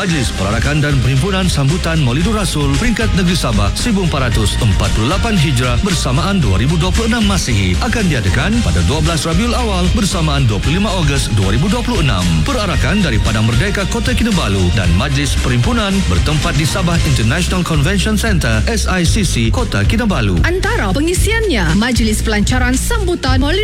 Majlis Perarakan dan Perhimpunan Sambutan Maulidur Rasul Peringkat Negeri Sabah 1448 Hijrah bersamaan 2026 Masihi akan diadakan pada 12 Rabiul Awal bersamaan 25 Ogos 2026. Perarakan dari Padang Merdeka Kota Kinabalu dan Majlis Perhimpunan bertempat di Sabah International Convention Centre SICC Kota Kinabalu. Antara pengisiannya, Majlis Pelancaran Sambutan Maulidur